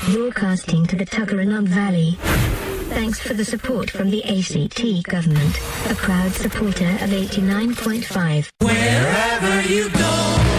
Broadcasting to the Tuggeranong Valley. Thanks for the support from the ACT government, a proud supporter of 89.5. Wherever you go.